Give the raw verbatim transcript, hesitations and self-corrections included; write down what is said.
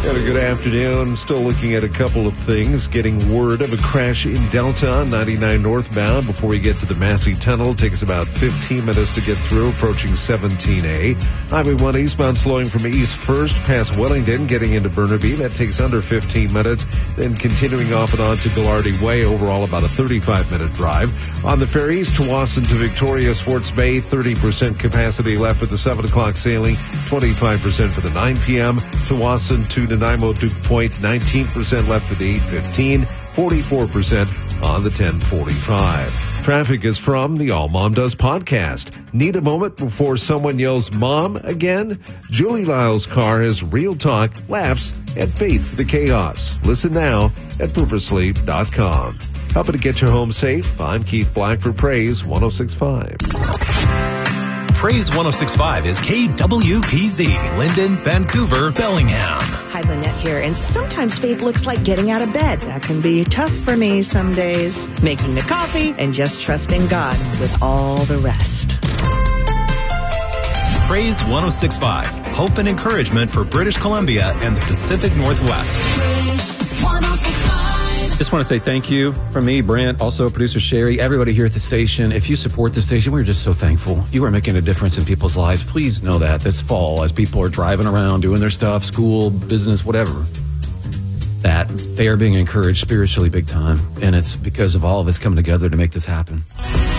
Got a good afternoon. Still looking at a couple of things. Getting word of a crash in Delta on ninety-nine northbound before you get to the Massey Tunnel. It takes about fifteen minutes to get through, approaching seventeen A. Highway one eastbound slowing from East First past Wellington, getting into Burnaby. That takes under fifteen minutes. Then continuing off and on to Gallardi Way. Overall, about a thirty-five minute drive. On the ferries, Tawasin to Victoria, Swartz Bay, thirty percent capacity left with the seven o'clock sailing, twenty-five percent for the nine p.m. Tawasin to Nanaimo Duke Point, nineteen percent left for the eight fifteen, forty-four percent on the ten forty-five. Traffic is from the All Mom Does podcast. Need a moment before someone yells mom again? Julie Lyle's car has real talk, laughs, and faith for the chaos. Listen now at purposely dot com. Helping to get you home safe, I'm Keith Black for Praise one oh six point five. Praise one oh six point five is K W P Z, Linden, Vancouver, Bellingham. Hi, Lynette here. And sometimes faith looks like getting out of bed. That can be tough for me some days. Making the coffee and just trusting God with all the rest. Praise one oh six point five, hope and encouragement for British Columbia and the Pacific Northwest. Praise one oh six point five. Just want to say thank you from me, Brent, also producer Sherry, everybody here at the station. If you support the station, we're just so thankful. You are making a difference in people's lives. Please know that this fall, as people are driving around, doing their stuff, school, business, whatever, that they are being encouraged spiritually big time. And it's because of all of us coming together to make this happen.